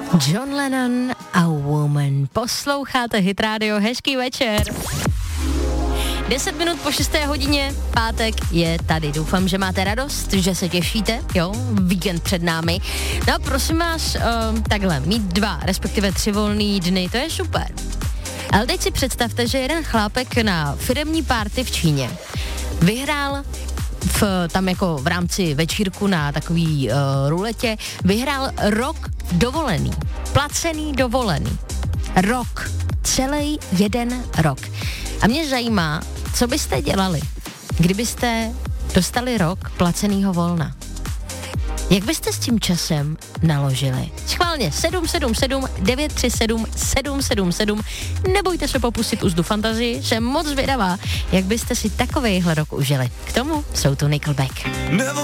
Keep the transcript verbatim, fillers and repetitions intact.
John Lennon a Woman. Posloucháte Hit Radio, hezký večer. Deset minut po šesté hodině, pátek je tady. Doufám, že máte radost, že se těšíte, jo, víkend před námi. No prosím vás, uh, takhle, mít dva, respektive tři volný dny, to je super. Ale teď si představte, že jeden chlápek na firemní party v Číně vyhrál v, tam jako v rámci večírku na takový uh, ruletě, vyhrál rok dovolený, placený dovolený. Rok, celý jeden rok. A mě zajímá, co byste dělali, kdybyste dostali rok placenýho volna. Jak byste s tím časem naložili? Schválně sedm sedm sedm devět tři sedm sedm sedm sedm. Nebojte se popustit úzdu fantazii, jsem moc zvědavá, jak byste si takovejhle rok užili. K tomu jsou tu Nickelback.